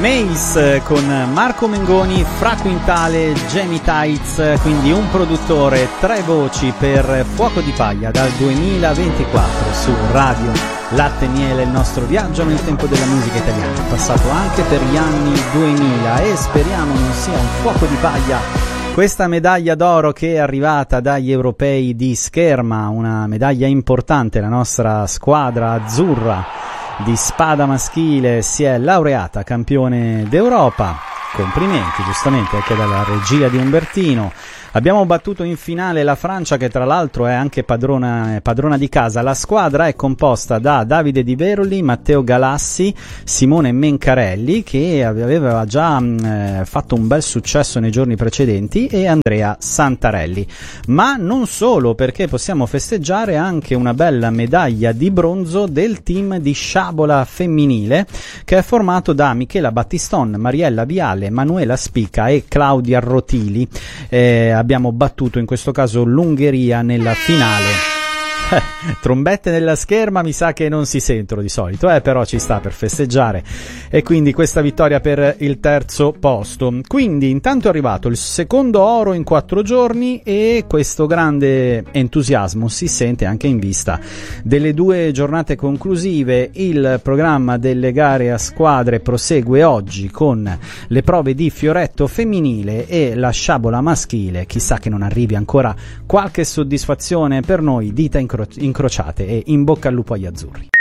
Mace con Marco Mengoni, Fra Quintale, Jamie Tights, quindi un produttore, 3 voci per Fuoco di Paglia dal 2024 su Radio Latte e Miele, il nostro viaggio nel tempo della musica italiana, passato anche per gli anni 2000 e speriamo non sia un fuoco di paglia questa medaglia d'oro che è arrivata dagli europei di scherma, una medaglia importante. La nostra squadra azzurra di spada maschile si è laureata campione d'Europa. Complimenti giustamente anche dalla regia di Umbertino. Abbiamo battuto in finale la Francia, che tra l'altro è anche padrona di casa. La squadra è composta da Davide Di Veroli, Matteo Galassi, Simone Mencarelli, che aveva già fatto un bel successo nei giorni precedenti, e Andrea Santarelli. Ma non solo, perché possiamo festeggiare anche una bella medaglia di bronzo del team di sciabola femminile, che è formato da Michela Battiston, Mariella Viale, Manuela Spica e Claudia Rotili. Abbiamo battuto in questo caso l'Ungheria nella finale. Trombette nella scherma mi sa che non si sentono di solito, però ci sta per festeggiare, e quindi questa vittoria per il terzo posto. Quindi intanto è arrivato il secondo oro in 4 giorni, e questo grande entusiasmo si sente anche in vista delle 2 giornate conclusive. Il programma delle gare a squadre prosegue oggi con le prove di fioretto femminile e la sciabola maschile. Chissà che non arrivi ancora qualche soddisfazione per noi. Dita incrociate e in bocca al lupo agli azzurri.